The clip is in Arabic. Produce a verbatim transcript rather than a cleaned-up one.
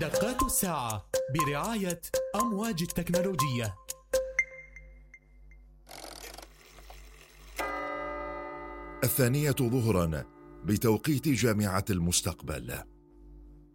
دقات الساعة برعاية أمواج التكنولوجية. الثانية ظهرا بتوقيت جامعة المستقبل.